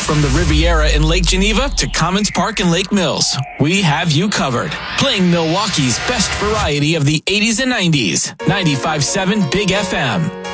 From the Riviera in Lake Geneva to Commons Park in Lake Mills, we have you covered. Playing Milwaukee's best variety of the 80s and 90s. 95.7 Big FM.